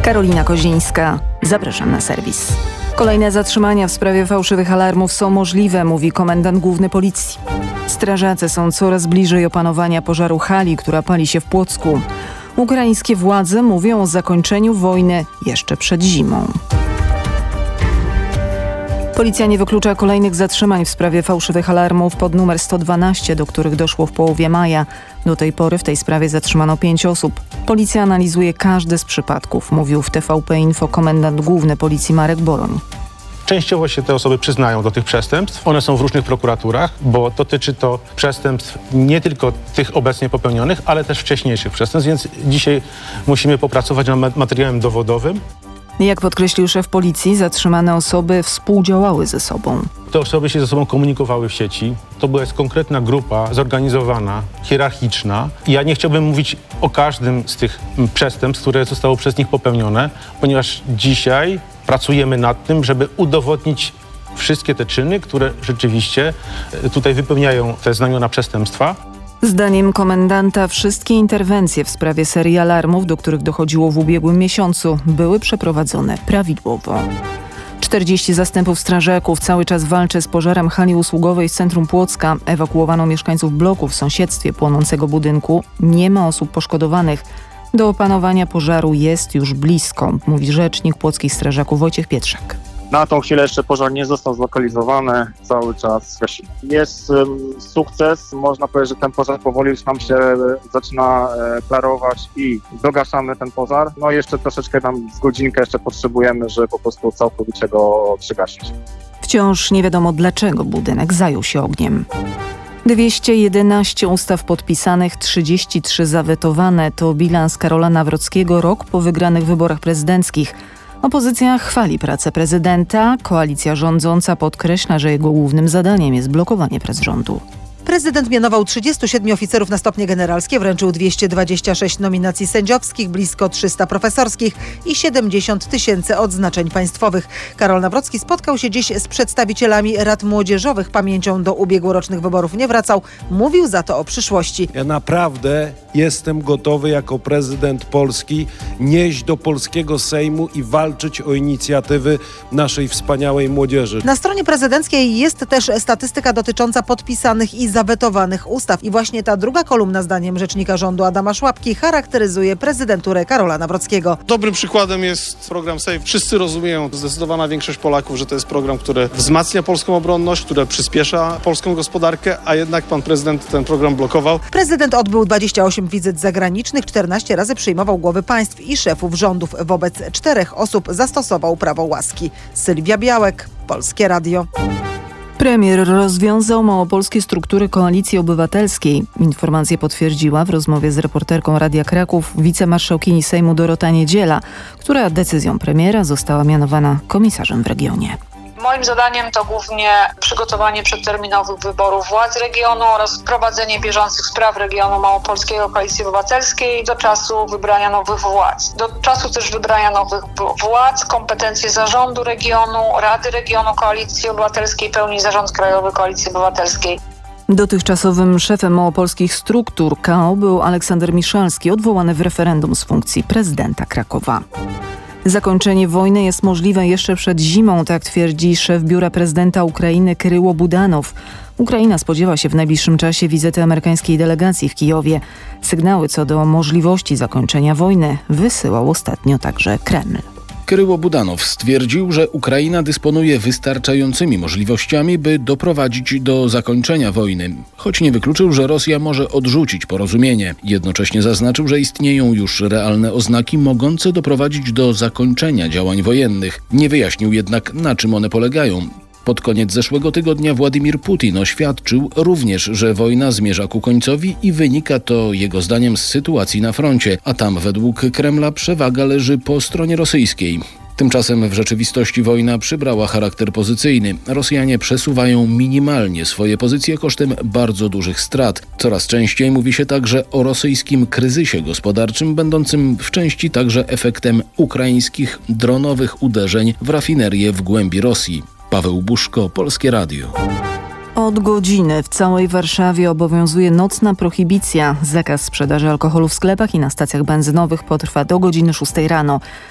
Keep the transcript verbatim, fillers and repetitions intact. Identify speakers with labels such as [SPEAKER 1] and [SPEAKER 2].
[SPEAKER 1] Karolina Kozińska. Zapraszam na serwis. Kolejne zatrzymania w sprawie fałszywych alarmów są możliwe, mówi komendant główny policji. Strażacy są coraz bliżej opanowania pożaru hali, która pali się w Płocku. Ukraińskie władze mówią o zakończeniu wojny jeszcze przed zimą. Policja nie wyklucza kolejnych zatrzymań w sprawie fałszywych alarmów pod numer sto dwanaście, do których doszło w połowie maja. Do tej pory w tej sprawie zatrzymano pięć osób. Policja analizuje każdy z przypadków, mówił w T V P Info komendant główny policji Marek Boroń.
[SPEAKER 2] Częściowo się te osoby przyznają do tych przestępstw. One są w różnych prokuraturach, bo dotyczy to przestępstw nie tylko tych obecnie popełnionych, ale też wcześniejszych przestępstw, więc dzisiaj musimy popracować nad materiałem dowodowym.
[SPEAKER 1] Jak podkreślił szef policji, zatrzymane osoby współdziałały ze sobą.
[SPEAKER 2] Te osoby się ze sobą komunikowały w sieci. To była jest konkretna grupa, zorganizowana, hierarchiczna. I ja nie chciałbym mówić o każdym z tych przestępstw, które zostało przez nich popełnione, ponieważ dzisiaj pracujemy nad tym, żeby udowodnić wszystkie te czyny, które rzeczywiście tutaj wypełniają te znamiona przestępstwa.
[SPEAKER 1] Zdaniem komendanta wszystkie interwencje w sprawie serii alarmów, do których dochodziło w ubiegłym miesiącu, były przeprowadzone prawidłowo. czterdzieści zastępów strażaków cały czas walczy z pożarem hali usługowej z centrum Płocka. Ewakuowano mieszkańców bloku w sąsiedztwie płonącego budynku. Nie ma osób poszkodowanych. Do opanowania pożaru jest już blisko, mówi rzecznik płockich strażaków Wojciech Pietrzak.
[SPEAKER 3] Na tą chwilę jeszcze pożar nie został zlokalizowany, cały czas gasimy. Jest um, sukces, można powiedzieć, że ten pożar powoli już nam się zaczyna e, klarować i dogaszamy ten pożar. No jeszcze troszeczkę tam z godzinkę jeszcze potrzebujemy, żeby po prostu całkowicie go przygasić.
[SPEAKER 1] Wciąż nie wiadomo, dlaczego budynek zajął się ogniem. dwieście jedenaście ustaw podpisanych, trzydzieści trzy zawetowane. To bilans Karola Nawrockiego rok po wygranych wyborach prezydenckich. Opozycja chwali pracę prezydenta, koalicja rządząca podkreśla, że jego głównym zadaniem jest blokowanie prac rządu.
[SPEAKER 4] Prezydent mianował trzydziestu siedmiu oficerów na stopnie generalskie, wręczył dwieście dwadzieścia sześć nominacji sędziowskich, blisko trzysta profesorskich i siedemdziesiąt tysięcy odznaczeń państwowych. Karol Nawrocki spotkał się dziś z przedstawicielami rad młodzieżowych. Pamięcią do ubiegłorocznych wyborów nie wracał. Mówił za to o przyszłości.
[SPEAKER 5] Ja naprawdę jestem gotowy jako prezydent Polski nieść do polskiego Sejmu i walczyć o inicjatywy naszej wspaniałej młodzieży.
[SPEAKER 4] Na stronie prezydenckiej jest też statystyka dotycząca podpisanych i zawetowanych ustaw. I właśnie ta druga kolumna, zdaniem rzecznika rządu Adama Szłapki, charakteryzuje prezydenturę Karola Nawrockiego.
[SPEAKER 6] Dobrym przykładem jest program Save. Wszyscy rozumieją, zdecydowana większość Polaków, że to jest program, który wzmacnia polską obronność, który przyspiesza polską gospodarkę, a jednak pan prezydent ten program blokował.
[SPEAKER 4] Prezydent odbył dwadzieścia osiem wizyt zagranicznych, czternaście razy przyjmował głowy państw i szefów rządów. Wobec czterech osób zastosował prawo łaski. Sylwia Białek, Polskie Radio.
[SPEAKER 1] Premier rozwiązał małopolskie struktury Koalicji Obywatelskiej. Informację potwierdziła w rozmowie z reporterką Radia Kraków wicemarszałkini Sejmu Dorota Niedziela, która decyzją premiera została mianowana komisarzem w regionie.
[SPEAKER 7] Moim zadaniem to głównie przygotowanie przedterminowych wyborów władz regionu oraz prowadzenie bieżących spraw regionu małopolskiego Koalicji Obywatelskiej do czasu wybrania nowych władz. Do czasu też wybrania nowych władz kompetencje zarządu regionu, Rady Regionu Koalicji Obywatelskiej pełni Zarząd Krajowy Koalicji Obywatelskiej.
[SPEAKER 1] Dotychczasowym szefem małopolskich struktur K O był Aleksander Miszalski, odwołany w referendum z funkcji prezydenta Krakowa. Zakończenie wojny jest możliwe jeszcze przed zimą, tak twierdzi szef biura prezydenta Ukrainy Kryło Budanow. Ukraina spodziewa się w najbliższym czasie wizyty amerykańskiej delegacji w Kijowie. Sygnały co do możliwości zakończenia wojny wysyłał ostatnio także Kreml.
[SPEAKER 8] Kryło Budanow stwierdził, że Ukraina dysponuje wystarczającymi możliwościami, by doprowadzić do zakończenia wojny, choć nie wykluczył, że Rosja może odrzucić porozumienie. Jednocześnie zaznaczył, że istnieją już realne oznaki mogące doprowadzić do zakończenia działań wojennych. Nie wyjaśnił jednak, na czym one polegają. Pod koniec zeszłego tygodnia Władimir Putin oświadczył również, że wojna zmierza ku końcowi i wynika to jego zdaniem z sytuacji na froncie, a tam według Kremla przewaga leży po stronie rosyjskiej. Tymczasem w rzeczywistości wojna przybrała charakter pozycyjny. Rosjanie przesuwają minimalnie swoje pozycje kosztem bardzo dużych strat. Coraz częściej mówi się także o rosyjskim kryzysie gospodarczym, będącym w części także efektem ukraińskich dronowych uderzeń w rafinerię w głębi Rosji. Paweł Buszko, Polskie Radio.
[SPEAKER 1] Od godziny w całej Warszawie obowiązuje nocna prohibicja. Zakaz sprzedaży alkoholu w sklepach i na stacjach benzynowych potrwa do godziny szóstej rano.